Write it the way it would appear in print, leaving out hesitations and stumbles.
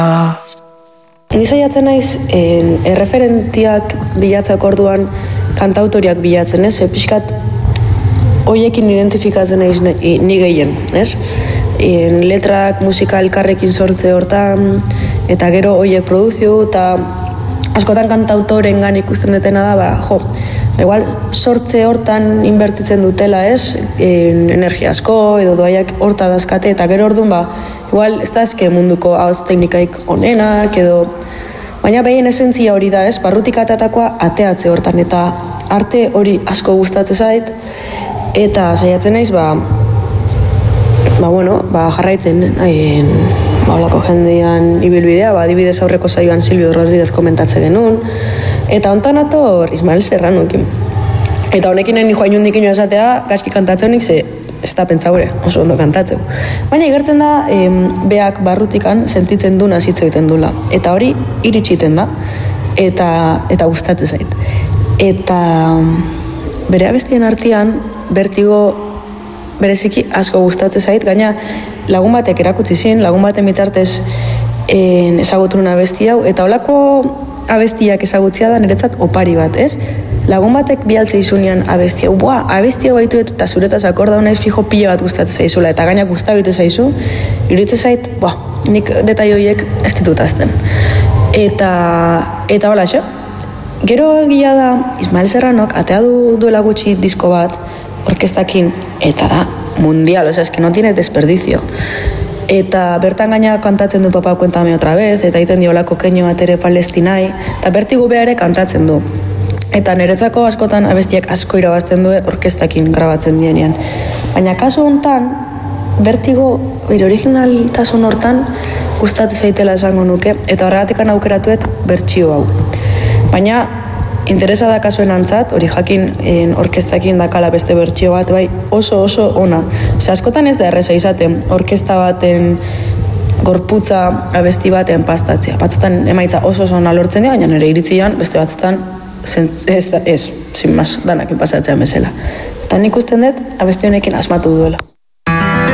Ni saiatzen naiz erreferentiak bilatzeko orduan kantautoriak bilatzen, ez? Pixkat hoiekin identifikatzen naiz ni gehien, ez? Letrak, musika elkarrekin sortze hortan, eta gero hoiek produzio, eta askotan kantautorengan ikusten detena da, igual sortze hortan inbertitzen dutela, ez? Energia asko, edo doaiak horta dazkate, eta gero orduan, igual ez da eske munduko ahotz teknikaik onenak, edo... Baina behien esentzia hori da, ez? Barrutik atatakoa ateatze hortan, eta arte hori asko gustatzen zait, eta saiatzen naiz, jarraitzen, holako jendean ibilbidea, adibidez aurreko saioan Silvio Rodríguez komentatzen genuen, eta hontan ator Ismael Serranokin. Eta honekin nahi joan jundik ino esatea, gaizki kantatzen honik ze ez da pentsaure, oso ondo kantatzeu. Baina igertzen da, beak barrutikan sentitzen duna hitz egiten dula. Eta hori iritsiten da, eta gustatzen zait. Eta bere abestien artean, Bertigo bereziki asko gustatzen zait, gaina lagun batek erakutsi zin, lagun baten bitartez ezaguturun abesti hau, eta holako abestiak ezagutzia da niretzat opari bat, ez? Lagun batek bialtze izunean abesti hau, abesti hau baitu eta zuretaz akorda honaiz fijo pila bat gustatzen zaizula, eta gaina gustabitu zaizu, iruditzen zait, nik detai horiek ez ditutazten. Eta hola, xo? Gero egia da, Ismael Serranok atea duela gutxi disko bat, orkestakin, eta da mundial, oza, eski no tiene desperdicio. Eta bertan gaina kantatzen du Papa Cuéntame otra vez, eta iten diolako keino bat ere Palestinai, eta Bertigo ere kantatzen du. Eta niretzako askotan abestiak asko irabazten du orkestakin grabatzen dienean. Baina kasu hontan, Bertigo bere originaltasun hortan gustatzen zaitela esango nuke, eta horregatik aukeratuet bertsio hau. Baina interesa da kasuen antzat, hori jakin orkestakin dakala beste bertsio bat, bai oso ona. Askotan ez da erreza izaten orkesta baten gorputza abesti baten pastatzea. Batzutan emaitza oso ona lortzen dira, baina nire iritzian beste batzutan ez, sin más, danakin pasatzean bezala. Eta nik usten dut abesti honekin asmatu duela.